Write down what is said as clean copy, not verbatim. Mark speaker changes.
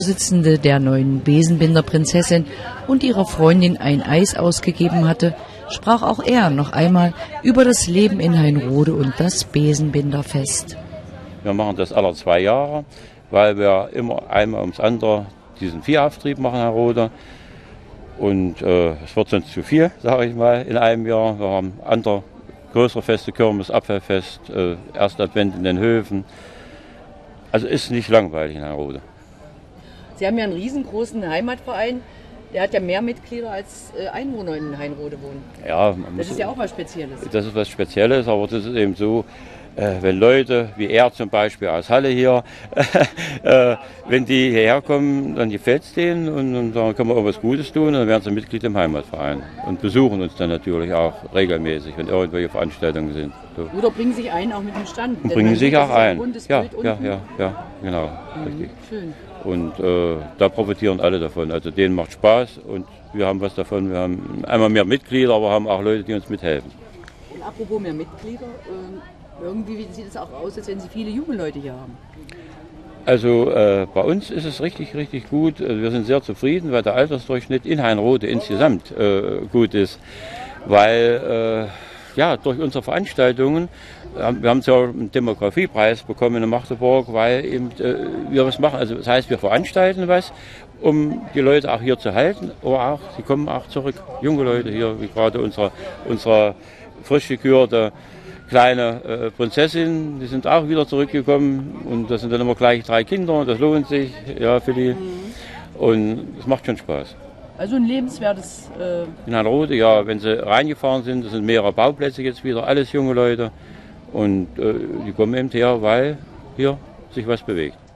Speaker 1: Vorsitzende der neuen Besenbinder-Prinzessin und ihrer Freundin ein Eis ausgegeben hatte, sprach auch er noch einmal über das Leben in Hainrode und das Besenbinderfest.
Speaker 2: Wir machen das alle 2 Jahre, weil wir immer einmal ums andere diesen Viehauftrieb machen, Herr Rode. Und es wird sonst zu viel, sage ich mal, in einem Jahr. Wir haben andere größere Feste, Kirmes, Apfelfest, Erster Advent in den Höfen. Also ist nicht langweilig in Hainrode.
Speaker 3: Sie haben ja einen riesengroßen Heimatverein, der hat ja mehr Mitglieder als Einwohner in Hainrode wohnen.
Speaker 2: Ja,
Speaker 3: das ist ja auch was Spezielles.
Speaker 2: Das ist was Spezielles, aber das ist eben so, wenn Leute, wie er zum Beispiel aus Halle hier, wenn die hierher kommen, dann gefällt es denen und dann können wir auch was Gutes tun und dann werden sie Mitglied im Heimatverein und besuchen uns dann natürlich auch regelmäßig, wenn irgendwelche Veranstaltungen sind. So.
Speaker 3: Oder bringen sich ein, auch mit dem Stand.
Speaker 2: Und bringen sich auch ein. Ja, genau. Richtig.
Speaker 3: Schön.
Speaker 2: Und da profitieren alle davon. Also denen macht Spaß und wir haben was davon. Wir haben einmal mehr Mitglieder, aber haben auch Leute, die uns mithelfen.
Speaker 3: Und apropos mehr Mitglieder, irgendwie sieht es auch aus, als wenn Sie viele junge Leute hier haben.
Speaker 2: Also bei uns ist es richtig gut. Wir sind sehr zufrieden, weil der Altersdurchschnitt in Hainrode insgesamt gut ist. Weil durch unsere Veranstaltungen, wir haben ja einen Demografiepreis bekommen in Magdeburg, weil eben wir was machen. Also das heißt, wir veranstalten was, um die Leute auch hier zu halten, aber auch, sie kommen auch zurück. Junge Leute hier, wie gerade unsere frisch gekürte kleine Prinzessin, die sind auch wieder zurückgekommen und das sind dann immer gleich 3 Kinder, das lohnt sich, ja, für die. Und es macht schon Spaß.
Speaker 3: Also ein lebenswertes...
Speaker 2: In Hainrode, ja, wenn sie reingefahren sind, das sind mehrere Bauplätze jetzt wieder, alles junge Leute und die kommen eben her, weil hier sich was bewegt.